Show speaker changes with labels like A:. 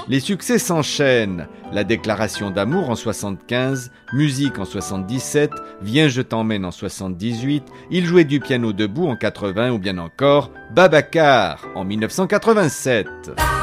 A: Les succès s'enchaînent. La déclaration d'amour en 75, Musique en 77, Viens je t'emmène en 78, Il jouait du piano debout en 80 ou bien encore Babacar en 1987.